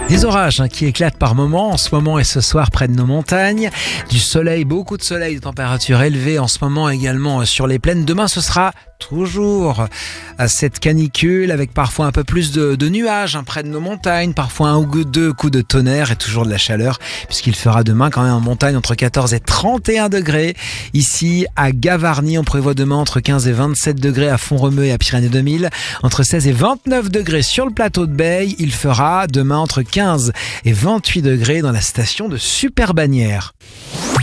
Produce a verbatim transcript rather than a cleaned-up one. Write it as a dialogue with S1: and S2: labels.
S1: Des orages hein, qui éclatent par moments en ce moment et ce soir près de nos montagnes. Du soleil, beaucoup de soleil, de températures élevées en ce moment également sur les plaines. Demain, ce sera toujours à cette canicule avec parfois un peu plus de, de nuages hein, près de nos montagnes, parfois un ou deux coups de tonnerre et toujours de la chaleur puisqu'il fera demain quand même en montagne entre quatorze et trente et un degrés. Ici à Gavarnie, on prévoit demain entre quinze et vingt-sept degrés à Font-Romeu et à Pyrénées deux mille, entre seize et vingt-neuf degrés sur le plateau de Beille. Il fera demain entre quinze et vingt-huit degrés dans la station de Superbannière.